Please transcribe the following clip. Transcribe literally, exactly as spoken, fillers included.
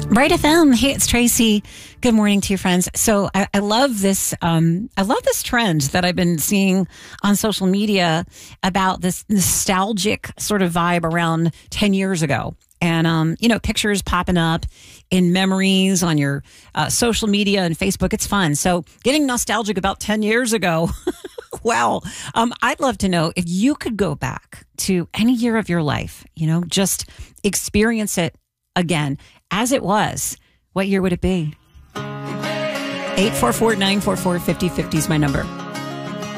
Bright F M. Hey, it's Tracy. Good morning to you, friends. So I, I love this. Um, I love this trend that I've been seeing on social media about this nostalgic sort of vibe around ten years ago. And, um, you know, pictures popping up in memories on your uh, social media and Facebook. It's fun. So getting nostalgic about ten years ago. Wow. Um, I'd love to know if you could go back to any year of your life, you know, just experience it again as it was. What year would it be? eight four four, nine four four, five oh five oh is my number.